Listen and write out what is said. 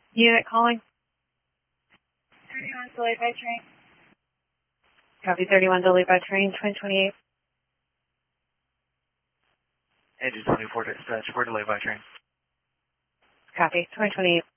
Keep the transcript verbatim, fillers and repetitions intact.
Unit calling. thirty-one delayed by train. Copy thirty-one delayed by train, twenty twenty-eight. Engine twenty-four dispatch, we're delayed by train. Copy, twenty twenty-eight.